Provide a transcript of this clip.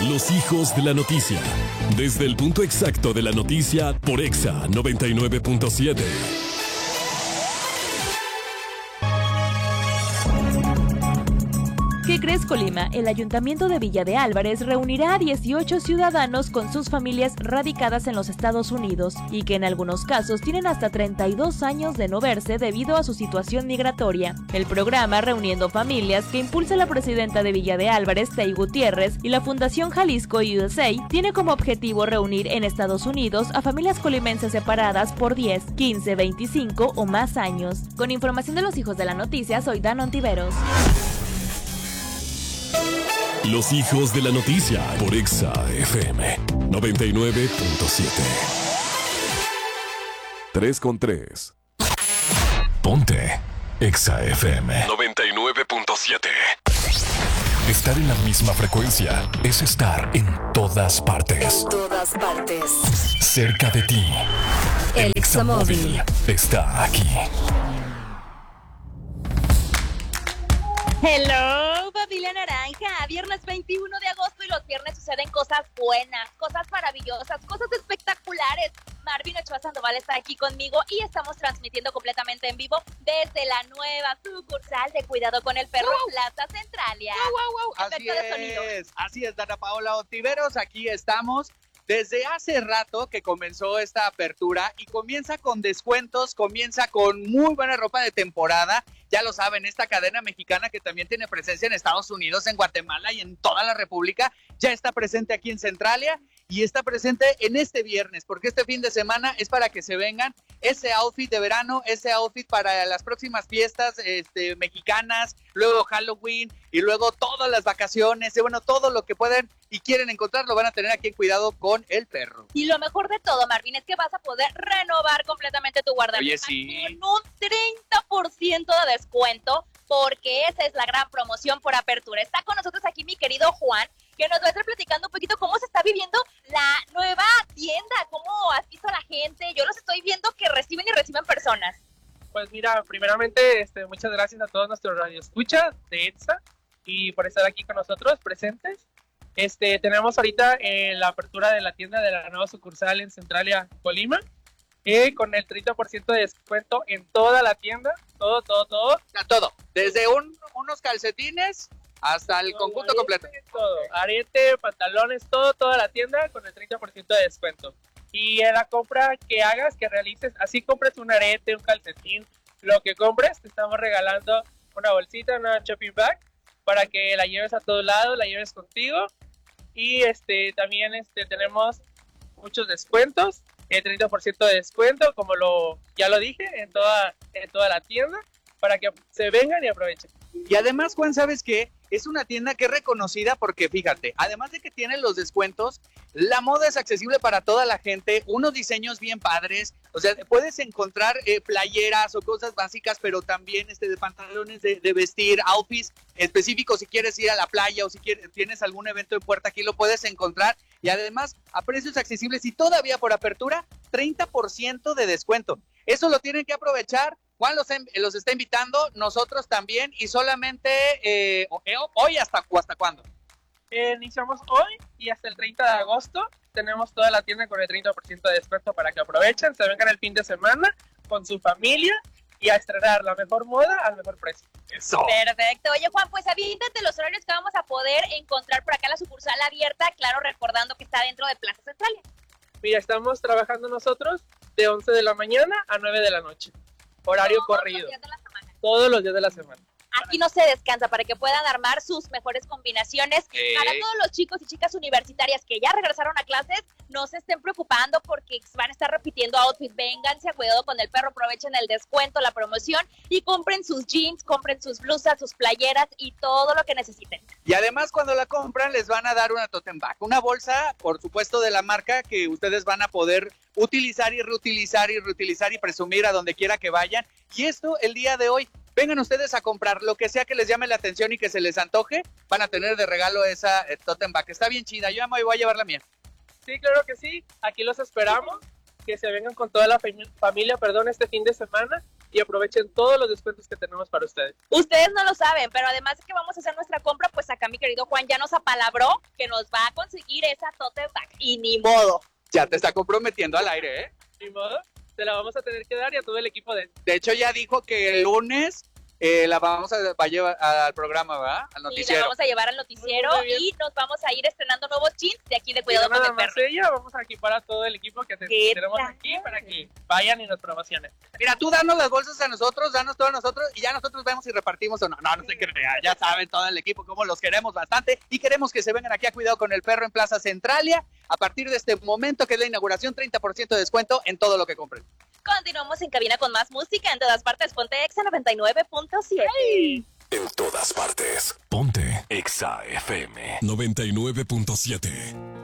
Los hijos de la noticia. Desde el punto exacto de la noticia por Exa 99.7. ¿Qué crees, Colima? El Ayuntamiento de Villa de Álvarez reunirá a 18 ciudadanos con sus familias radicadas en los Estados Unidos y que en algunos casos tienen hasta 32 años de no verse debido a su situación migratoria. El programa Reuniendo Familias, que impulsa la presidenta de Villa de Álvarez, Tei Gutiérrez, y la Fundación Jalisco USA, tiene como objetivo reunir en Estados Unidos a familias colimenses separadas por 10, 15, 25 o más años. Con información de los hijos de la noticia, soy Dan Ontiveros. Los hijos de la noticia por Exa FM 99.7. 3 con 3. Ponte Exa FM 99.7. Estar en la misma frecuencia es estar en todas partes. En todas partes. Cerca de ti. El Examóvil está aquí. Hello, familia naranja. Viernes 21 de agosto y los viernes suceden cosas buenas, cosas maravillosas, cosas espectaculares. Marvin Ochoa Sandoval está aquí conmigo y estamos transmitiendo completamente en vivo desde la nueva sucursal de Cuidado con el Perro, Plaza Centralia. Así es, Dana Paola Ontiveros, aquí estamos. Desde hace rato que comenzó esta apertura y comienza con descuentos, comienza con muy buena ropa de temporada. Ya lo saben, esta cadena mexicana que también tiene presencia en Estados Unidos, en Guatemala y en toda la República, ya está presente aquí en Centralia y está presente en este viernes, porque este fin de semana es para que se vengan ese outfit de verano, ese outfit para las próximas fiestas mexicanas, luego Halloween y luego todas las vacaciones, y bueno, todo lo que pueden y quieren encontrar lo van a tener aquí en Cuidado con el Perro. Y lo mejor de todo, Marvin, es que vas a poder renovar completamente tu guardarropa. Oye, sí. Con un 30% de descuento, porque esa es la gran promoción por apertura. Está con nosotros aquí mi querido Juan, que nos va a estar platicando un poquito cómo se está viviendo la nueva tienda, cómo has visto a la gente. Yo los estoy viendo que reciben personas. Pues mira, primeramente, muchas gracias a todos nuestros radioescuchas de EXA y por estar aquí con nosotros presentes. Tenemos ahorita la apertura de la tienda de la nueva sucursal en Centralia, Colima, con el 30% de descuento en toda la tienda, todo. Todo, desde unos calcetines hasta el conjunto completo. Todo, arete, pantalones, toda la tienda con el 30% de descuento. Y en la compra que hagas, que realices, así compres un arete, un calcetín, lo que compres, te estamos regalando una bolsita, una shopping bag, para que la lleves a todos lados, la lleves contigo. Y también tenemos muchos descuentos, el 30% de descuento, como ya lo dije, en toda la tienda, para que se vengan y aprovechen. Y además, Juan, ¿sabes qué? Es una tienda que es reconocida porque, fíjate, además de que tiene los descuentos, la moda es accesible para toda la gente, unos diseños bien padres, o sea, puedes encontrar playeras o cosas básicas, pero también de pantalones de vestir, outfits específicos si quieres ir a la playa o si tienes algún evento en puerta, aquí lo puedes encontrar, y además a precios accesibles y todavía por apertura, 30% de descuento. Eso lo tienen que aprovechar. Juan los está invitando, nosotros también, y solamente hoy hasta cuándo. Iniciamos hoy y hasta el 30 de agosto tenemos toda la tienda con el 30% de descuento para que aprovechen, se vengan el fin de semana con su familia y a estrenar la mejor moda al mejor precio. Eso. Perfecto. Oye, Juan, pues aviéntate los horarios que vamos a poder encontrar por acá en la sucursal abierta, claro, recordando que está dentro de Plaza Centralia. Mira, estamos trabajando nosotros de 11 de la mañana a 9 de la noche. Horario corrido. Todos los días de la semana. Aquí no se descansa para que puedan armar sus mejores combinaciones. Para todos los chicos y chicas universitarias que ya regresaron a clases, no se estén preocupando porque van a estar repitiendo outfits. Vénganse a Cuidado con el Perro, aprovechen el descuento, la promoción y compren sus jeans, compren sus blusas, sus playeras y todo lo que necesiten. Y además cuando la compran les van a dar una totem bag, una bolsa, por supuesto, de la marca que ustedes van a poder utilizar y reutilizar y presumir a donde quiera que vayan. Y esto el día de hoy, vengan ustedes a comprar lo que sea que les llame la atención y que se les antoje, van a tener de regalo esa totem bag. Está bien chida, yo me voy a llevar la mía. Sí, claro que sí, aquí los esperamos, que se vengan con toda la familia, este fin de semana y aprovechen todos los descuentos que tenemos para ustedes. Ustedes no lo saben, pero además de que vamos a hacer nuestra compra, pues acá mi querido Juan ya nos apalabró que nos va a conseguir esa tote bag y ni modo. Ya te está comprometiendo al aire, ¿eh? Ni modo, se la vamos a tener que dar y a todo el equipo de... De hecho, ya dijo que el lunes la vamos a llevar al programa, ¿verdad? Al noticiero. Sí, la vamos a llevar al noticiero y nos vamos a ir estrenando nuevos jeans de aquí de Y Cuidado no con nada el más Perro. ella, vamos a equipar a todo el equipo que tenemos aquí para que vayan y nos promocionen. Mira, tú danos las bolsas a nosotros, danos todo a nosotros y ya nosotros vemos si repartimos o no. No, no sé qué crean. Ya saben todo el equipo cómo los queremos bastante y queremos que se vengan aquí a Cuidado con el Perro en Plaza Centralia. A partir de este momento, que es la inauguración, 30% de descuento en todo lo que compren. Continuamos en cabina con más música en todas partes. Ponte Exa 99.7. En todas partes. Ponte Exa FM 99.7.